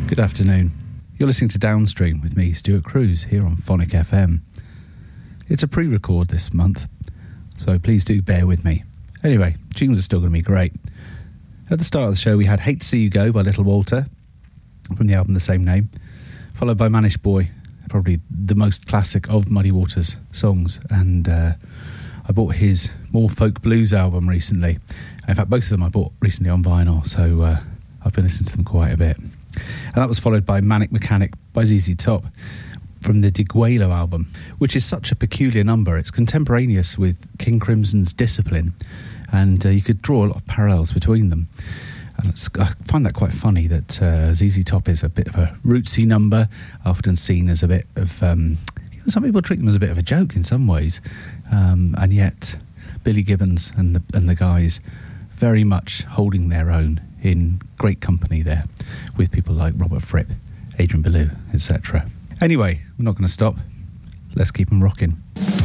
Good afternoon. You're listening to Downstream with me, Stuart Cruz, here on Phonic FM. It's a pre-record this month, so please do bear with me. Anyway, tunes are still going to be great. At the start of the show, we had Hate to See You Go by Little Walter, from the album the same name, followed by Manish Boy, probably the most classic of Muddy Waters songs, and I bought his More Folk Blues album recently. In fact, both of them I bought recently on vinyl, so I've been listening to them quite a bit. And that was followed by Manic Mechanic by ZZ Top from the Diguelo album, which is such a peculiar number. It's contemporaneous with King Crimson's Discipline, and you could draw a lot of parallels between them. And I find that quite funny that ZZ Top is a bit of a rootsy number, often seen as a bit of... some people treat them as a bit of a joke in some ways, and yet Billy Gibbons and the guys very much holding their own in great company there with people like Robert Fripp, Adrian Belew, etc. Anyway, we're not going to stop. Let's keep them rocking.